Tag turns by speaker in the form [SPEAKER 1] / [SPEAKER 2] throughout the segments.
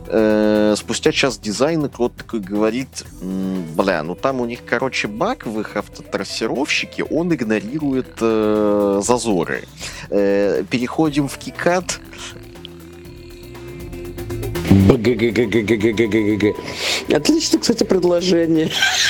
[SPEAKER 1] Спустя час дизайна код такой говорит, ну там у них, короче, баг в их автотрассировщике, он игнорирует зазоры. Переходим в KiCad.
[SPEAKER 2] Отлично, кстати, предложение.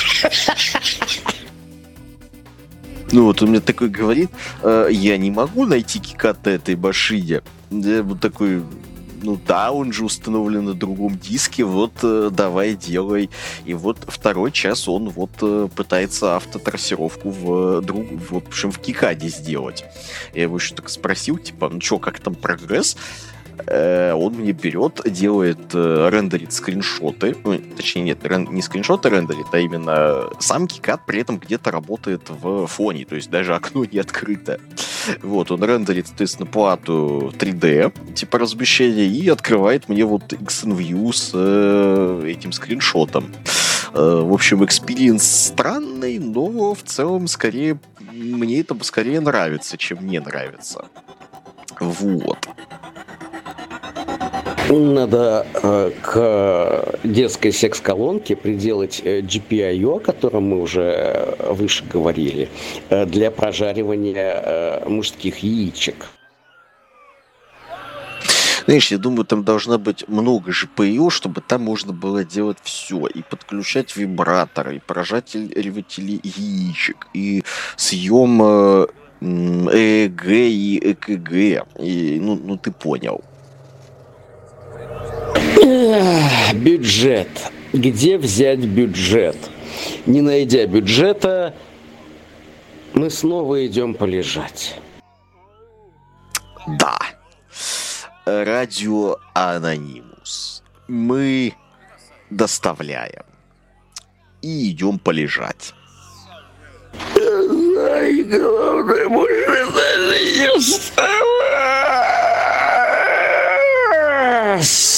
[SPEAKER 1] Ну вот он мне такой говорит, я не могу найти KiCad на этой машине. Я вот такой, ну да, он же установлен на другом диске, вот давай делай. И вот второй час он вот пытается автотрассировку в общем, в KiCad сделать. Я его еще так спросил, типа, ну что, как там прогресс? Он мне берет, делает, рендерит скриншоты, ну, точнее, нет, не скриншоты рендерит, а именно сам KiCad при этом где-то работает в фоне, то есть даже окно не открыто. Вот, он рендерит, соответственно, плату 3D, типа размещения, и открывает мне вот XNView с этим скриншотом. В общем, экспириенс странный, но в целом скорее мне это скорее нравится, чем не нравится. Вот.
[SPEAKER 2] Надо к детской секс-колонке приделать GPIO, о котором мы уже выше говорили, для прожаривания мужских яичек.
[SPEAKER 1] Знаешь, я думаю, там должна быть много GPIO, чтобы там можно было делать все. И подключать вибраторы, и прожатели яичек, и съем ЭЭГ и ЭКГ. И, ну ты понял.
[SPEAKER 2] Бюджет. Где взять бюджет? Не найдя бюджета, мы снова идем полежать.
[SPEAKER 1] Да. Радио Анонимус. Мы доставляем. И идем полежать.
[SPEAKER 2] Главное, может, даже не вставать.